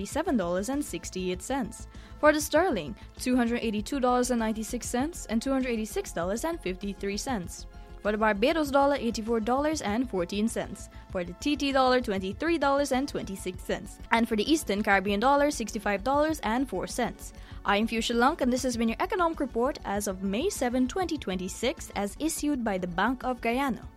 $227.68. For the sterling, $282.96 and $286.53. For the Barbados dollar, $84.14. For the TT dollar, $23.26. And for the Eastern Caribbean dollar, $65.04. I am Fuchsia Lunk, and this has been your Economic Report as of May 7, 2026, as issued by the Bank of Guyana.